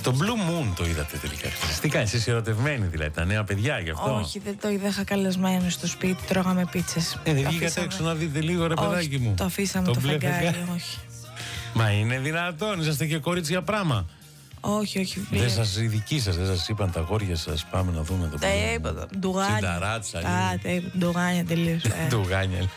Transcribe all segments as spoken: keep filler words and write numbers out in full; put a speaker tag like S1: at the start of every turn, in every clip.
S1: Το Blue Moon το είδατε τελικά χθες? Τι κάνεις, είσαι ερωτευμένη δηλαδή, τα νέα παιδιά γι' αυτό?
S2: Όχι, δεν το είδα, είχα καλεσμένο στο σπίτι, τρώγαμε πίτσες.
S1: Ε, δεν βγήκατε έξω να δείτε λίγο, ρε παιδάκι μου?
S2: Το αφήσαμε το, το φεγγάρι, όχι.
S1: Μα είναι δυνατόν, είσαστε και κορίτσια πράμα.
S2: Όχι, όχι.
S1: Δεν σας, οι δικοί σας, δεν σας είπαν τα αγόρια σας, πάμε να δούμε το
S2: πράγμα? Ντουγάνια.
S1: Συνταράτσα.
S2: Ντουγάνια τελείως.
S1: Ντουγάνια.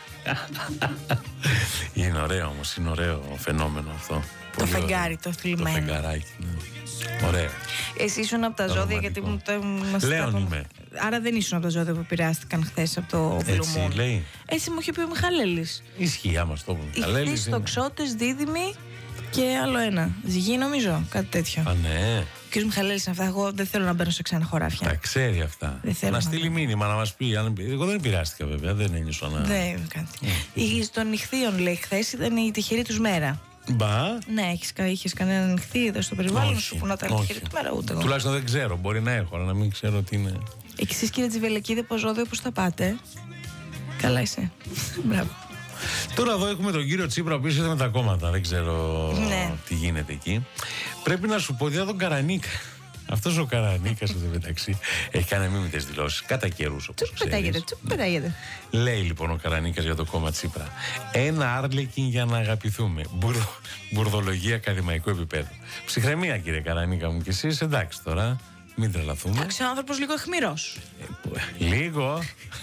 S1: Είναι ωραίο όμως, είναι ωραίο φαινόμενο αυτό.
S2: Το φεγγάρι, το θλιμμένο.
S1: Το φεγγαράκι, ναι. Ωραίο.
S2: Εσύ ήσουν από τα ζώδια, ρομαντικό. Γιατί μου το.
S1: Λέων είμαι.
S2: Άρα δεν ήσουν από τα ζώδια που επηρεάστηκαν χθες από το Blue Moon.
S1: Έτσι λέει.
S2: Έτσι μου είχε πει ο Μιχαλέλης.
S1: Ισχύει, άμα το πούμε. Μιχαλέλης.
S2: Ηχθείς, τοξότες, δίδυμοι και άλλο ένα. Ζυγή, νομίζω, κάτι τέτοιο.
S1: Α, ναι.
S2: Ο κ. Μιχαλέλης, αυτά. Εγώ δεν θέλω να μπαίνω σε ξένα χωράφια.
S1: Τα ξέρει αυτά. Να στείλει μήνυμα να μας πει. Εγώ δεν επηρεάστηκα, βέβαια. Δεν ένιωσα να.
S2: Δεν κάτι. Των νυχθείων, λέει, χθες ήταν η τυχερή τους μέρα.
S1: Μπα.
S2: Ναι, είχες κανένα νυχθή εδώ στο περιβάλλον σου που να ήταν τυχερή του μέρα? Ούτε εγώ.
S1: Τουλάχιστον δεν ξέρω. Μπορεί να έχω, αλλά να μην ξέρω τι είναι.
S2: Εσείς, κύριε Τζιβελεκίδη, από ζώδιο, πώς θα πάτε? Καλά είσαι. Μπράβο.
S1: Τώρα εδώ έχουμε τον κύριο Τσίπρα που είσαι με τα κόμματα. Δεν ξέρω
S2: ναι.
S1: τι γίνεται εκεί. Πρέπει να σου πω ότι τον Καρανίκα. Αυτός ο Καρανίκας εδώ μεταξύ έχει κάνει μίμητες δηλώσεις κατά καιρούς, όπως
S2: τσουπ πετάγεται, τσουπ πετάγεται.
S1: Λέει λοιπόν ο Καρανίκας για το κόμμα Τσίπρα: ένα άρλεκιν για να αγαπηθούμε. Μπουρδο, μπουρδολογία ακαδημαϊκού επίπεδου. Ψυχραιμία, κύριε Καρανίκα μου, και εσείς εντάξει τώρα, μην τρελαθούμε.
S2: Εντάξει, ο άνθρωπος λίγο αιχμηρός.
S1: Ε, λίγο.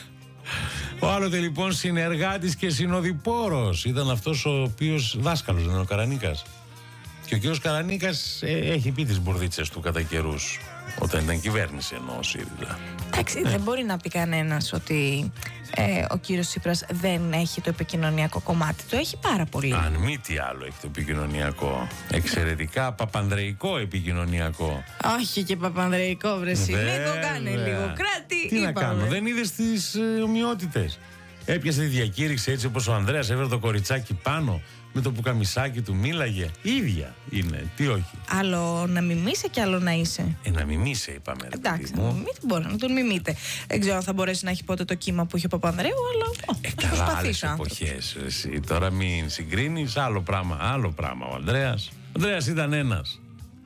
S1: Ο άλλοτε λοιπόν συνεργάτης και συνοδοιπόρος ήταν αυτός ο οποίος δάσκαλος, δεν είναι ο Καρανίκας? Και ο κύριος Καρανίκας ε, έχει πει τις μπουρδίτσες του κατά καιρούς, όταν ήταν κυβέρνηση εννοώ ο ΣΥΡΙΖΑ.
S2: Εντάξει, ε. δεν μπορεί να πει κανένας ότι ε, ο κύριος Τσίπρας δεν έχει το επικοινωνιακό κομμάτι. Το έχει πάρα πολύ.
S1: Αν μη τι άλλο έχει το επικοινωνιακό. Εξαιρετικά παπανδρεϊκό επικοινωνιακό.
S2: Όχι και παπανδρεϊκό, βρεσί. Μην το κάνει λίγο. Κράτη.
S1: Τι είπαμε. Να κάνω, δεν είδες τις ε, ομοιότητες? Έπιασε τη διακήρυξη έτσι όπως ο Ανδρέας έβρε το κοριτσάκι πάνω, με το πουκαμισάκι του μίλαγε. Ίδια είναι, τι όχι.
S2: Άλλο να μιμείσαι και άλλο να είσαι.
S1: Ε, να μιμείσαι, είπαμε.
S2: Εντάξει, να μιμείτε, μπορεί να τον μιμείτε. Δεν ξέρω αν θα μπορέσει να έχει πότε το κύμα που είχε ο Παπανδρέου, αλλά.
S1: Ε, καλά, άλλες εποχές. Εσύ τώρα μην συγκρίνεις, άλλο πράγμα. Άλλο πράγμα. Ο Ανδρέας. Ο Ανδρέας ήταν ένας.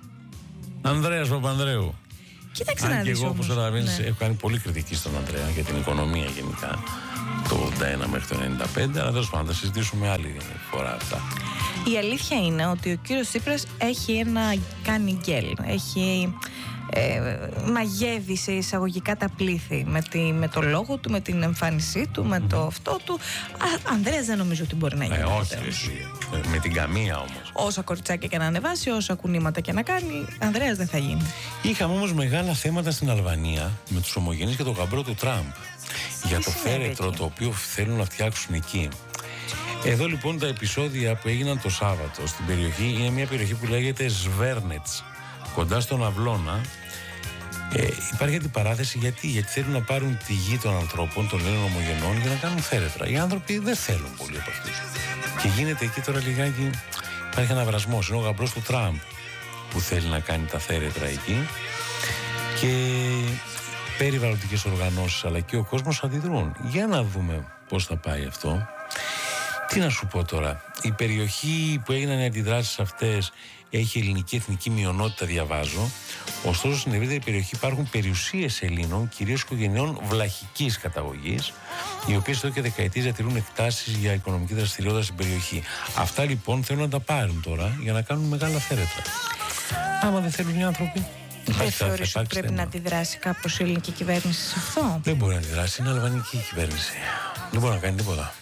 S1: Ανδρέας Παπανδρέου.
S2: Κοίταξε
S1: αν
S2: να
S1: και
S2: δεις
S1: εγώ,
S2: όμως,
S1: όπως καταλαβαίνεις,
S2: ναι.
S1: έχω κάνει πολύ κριτική στον Ανδρέα για την οικονομία γενικά. Το ογδόντα ένα μέχρι το ενενήντα πέντε, αλλά τέλος πάντων θα συζητήσουμε άλλη φορά αυτά.
S2: Η αλήθεια είναι ότι ο κύριος Τσίπρας έχει ένα κάνει γκέλ. Έχει ε, μαγεύει σε εισαγωγικά τα πλήθη με, τη, με το λόγο του, με την εμφάνισή του, με το αυτό του. Α, Ανδρέας δεν νομίζω ότι μπορεί να γίνει.
S1: Ε, όχι, εσύ. Με την καμία όμως.
S2: Όσα κοριτσάκια και να ανεβάσει, όσα κουνήματα και να κάνει, Ανδρέας δεν θα γίνει.
S1: Είχαμε όμως μεγάλα θέματα στην Αλβανία με τους ομογενείς και τον γαμπρό του Τραμπ. Για το φέρετρο το οποίο θέλουν να φτιάξουν εκεί. Εδώ λοιπόν τα επεισόδια που έγιναν το Σάββατο στην περιοχή, είναι μια περιοχή που λέγεται Σβέρνετς, κοντά στον Αυλώνα. Ε, υπάρχει αντιπαράθεση γιατί, γιατί θέλουν να πάρουν τη γη των ανθρώπων, των Ελλήνων ομογενών, για να κάνουν φέρετρα. Οι άνθρωποι δεν θέλουν πολύ από αυτούς. Και γίνεται εκεί τώρα λιγάκι, υπάρχει ένα βρασμός. Είναι ο γαμπρός του Τραμπ που θέλει να κάνει τα φέρετρα εκεί. Και περιβαλλοντικές οργανώσεις αλλά και ο κόσμος αντιδρούν. Για να δούμε πώς θα πάει αυτό. Τι να σου πω τώρα. Η περιοχή που έγιναν οι αντιδράσεις αυτές έχει ελληνική εθνική μειονότητα, διαβάζω. Ωστόσο, στην ευρύτερη περιοχή υπάρχουν περιουσίες Ελλήνων, κυρίως οικογενειών βλαχικής καταγωγής, οι οποίες εδώ και δεκαετίες διατηρούν εκτάσεις για οικονομική δραστηριότητα στην περιοχή. Αυτά λοιπόν θέλουν να τα πάρουν τώρα για να κάνουν μεγάλα φέρετρα. Άμα δεν θέλουν οι άνθρωποι.
S2: Δεν θεωρείς ότι πρέπει θέμα. να αντιδράσει κάπως η ελληνική κυβέρνηση σε αυτό?
S1: Δεν μπορεί να αντιδράσει, είναι αλβανική κυβέρνηση. Δεν μπορεί να κάνει τίποτα.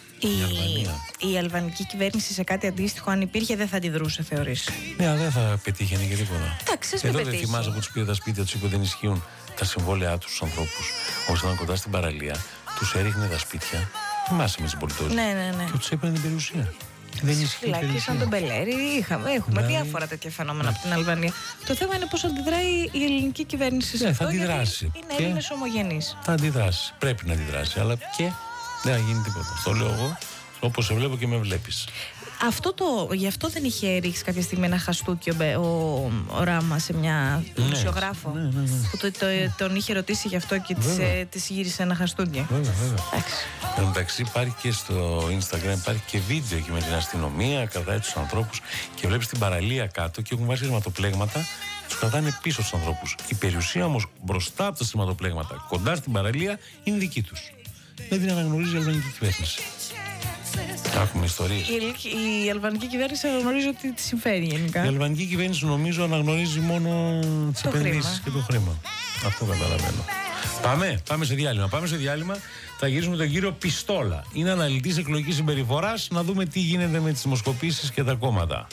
S2: Η, η αλβανική κυβέρνηση σε κάτι αντίστοιχο, αν υπήρχε, δεν θα αντιδρούσε, θεωρείς?
S1: Ναι, δεν θα πετύχαινε και τίποτα.
S2: Εντάξει,
S1: εδώ δεν θυμάσαι που τους πήρε τα σπίτια τους, είπε δεν ισχύουν τα συμβόλαιά τους στους ανθρώπους. Όσοι ήταν κοντά στην παραλία, τους έριχνε τα σπίτια. Θυμάσαι με τις πολιτώσεις.
S2: Ναι, ναι, ναι.
S1: Και τους έπαιρνε την περιουσία. Δεν ισχύει.
S2: Φυλακή σαν τον Μπελέρη, είχαμε, έχουμε ναι. διάφορα τέτοια φαινόμενα ναι. από την Αλβανία. Το θέμα είναι πώς αντιδράει η ελληνική κυβέρνηση σε
S1: ναι,
S2: αυτό.
S1: Θα αντιδράσει.
S2: Είναι Έλληνες ομογενείς.
S1: Θα αντιδράσει. Πρέπει να αντιδράσει. Αλλά και δεν θα γίνει τίποτα. Αυτό λέω εγώ, όπως σε βλέπω και με βλέπεις.
S2: Αυτό το, γι' αυτό δεν είχε ρίξει κάποια στιγμή ένα χαστούκι ο, ο, ο Ράμα σε μια δημοσιογράφο.
S1: Ναι, ναι, ναι, ναι.
S2: Που το, το, τον είχε ρωτήσει γι' αυτό και της, ε, της γύρισε ένα χαστούκι.
S1: Βέβαια, βέβαια. Εν τω μεταξύ υπάρχει και στο Instagram υπάρχει και βίντεο εκεί με την αστυνομία, κρατάει τους ανθρώπους και βλέπεις την παραλία κάτω και έχουν βάσει αιματοπλέγματα Τους κρατάνε πίσω τους ανθρώπους. Η περιουσία όμως μπροστά από τα σηματοπλέγματα, κοντά στην παραλία, είναι δική τους. Δεν την αναγνωρίζει η αλβανική κυβέρνηση. Έχουμε ιστορίες.
S2: Η, η αλβανική κυβέρνηση αναγνωρίζει ότι τη συμφέρει γενικά.
S1: Η αλβανική κυβέρνηση νομίζω αναγνωρίζει μόνο τις επενδύσεις και το χρήμα. Αυτό καταλαβαίνω. Πάμε, πάμε σε διάλειμμα. Πάμε σε διάλειμμα. Θα γυρίσουμε τον κύριο Πιστόλα. Είναι αναλυτής εκλογικής συμπεριφοράς. Να δούμε τι γίνεται με τις δημοσκοπήσεις και τα κόμματα.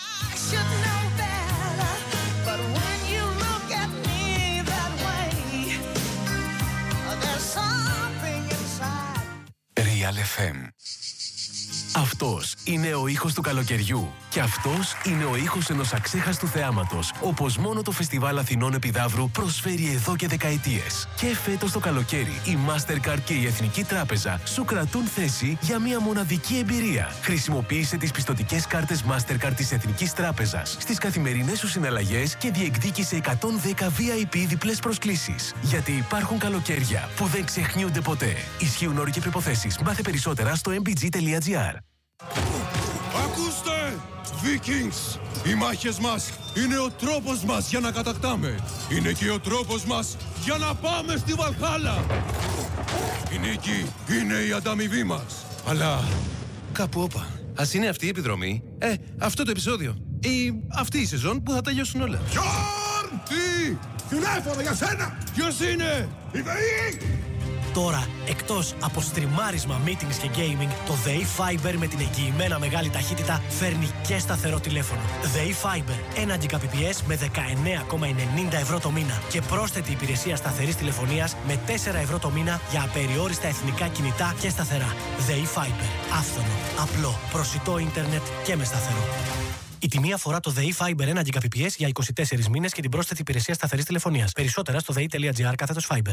S3: Real εφ εμ. Αυτός είναι ο ήχος του καλοκαιριού. Και αυτός είναι ο ήχος ενός αξέχαστου θεάματος, όπως μόνο το Φεστιβάλ Αθηνών Επιδαύρου προσφέρει εδώ και δεκαετίες. Και φέτος το καλοκαίρι, η Mastercard και η Εθνική Τράπεζα σου κρατούν θέση για μια μοναδική εμπειρία. Χρησιμοποίησε τις πιστωτικές κάρτες Mastercard της Εθνικής Τράπεζας στις καθημερινές σου συναλλαγές και διεκδίκησε εκατόν δέκα βι άι πι διπλές προσκλήσεις. Γιατί υπάρχουν καλοκαίρια που δεν ξεχνιούνται ποτέ. Ισχύουν όροι και προϋποθέσεις. Μάθε περισσότερα στο εμ μπι τζι τελεία τζι άρ.
S4: Ακούστε! Vikings! Οι μάχες μας είναι ο τρόπος μας για να κατακτάμε. Είναι και ο τρόπος μας για να πάμε στη Βαλχάλα. Η νίκη είναι η ανταμοιβή μας. Αλλά κάπου όπα. Ας είναι αυτή η επιδρομή. Ε, αυτό το επεισόδιο. Ή αυτή η σεζόν που θα τελειώσουν όλα. Γιόρν! Τι! Τηλέφωνο για σένα! Ποιος είναι? Η ΔΕΗ!
S5: Τώρα, εκτός από στριμάρισμα, meetings και gaming, το ΔΕΗ Fiber με την εγγυημένα μεγάλη ταχύτητα φέρνει και σταθερό τηλέφωνο. ΔΕΗ Fiber, ένα Gbps με δεκαεννέα κόμμα ενενήντα ευρώ το μήνα και πρόσθετη υπηρεσία σταθερής τηλεφωνίας με τέσσερα ευρώ το μήνα για απεριόριστα εθνικά κινητά και σταθερά. ΔΕΗ Fiber, άφθονο, απλό, προσιτό ίντερνετ και με σταθερό. Η τιμή αφορά το ΔΕΗ Fiber ένα Gbps για είκοσι τέσσερις μήνες και την πρόσθετη υπηρεσία σταθερής τηλεφωνίας. Περισσότερα στο δei.gr κάθετος Fiber.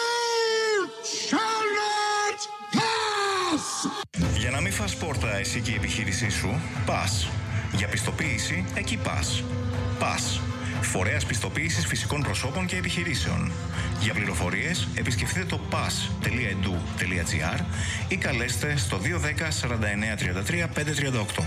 S6: Για να μην φας πόρτα εσύ και η επιχείρησή σου, πας. Για πιστοποίηση, εκεί πας. Πας. Φορέας πιστοποίησης φυσικών προσώπων και επιχειρήσεων. Για πληροφορίες, επισκεφτείτε το πας τελεία ι ντι ου τελεία τζι άρ ή καλέστε στο δύο ένα μηδέν σαράντα εννέα τριάντα τρία πεντακόσια τριάντα οκτώ.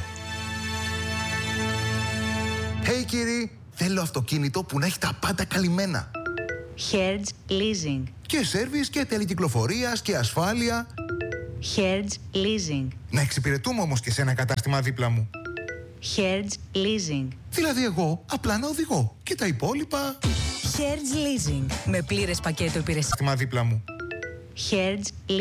S7: Hey κύριοι, θέλω αυτοκίνητο που να έχει τα πάντα καλυμμένα.
S8: Hertz Leasing.
S7: Και σέρβις και τελεκυκλοφορίας και ασφάλεια.
S8: Hertz Leasing.
S7: Να εξυπηρετούμε όμως και σε ένα κατάστημα δίπλα μου.
S8: Hertz Leasing.
S7: Δηλαδή εγώ απλά να οδηγώ και τα υπόλοιπα...
S9: Hertz Leasing. Με πλήρες πακέτο υπηρεσίας.
S7: Κατάστημα δίπλα μου.
S8: Hertz Leasing.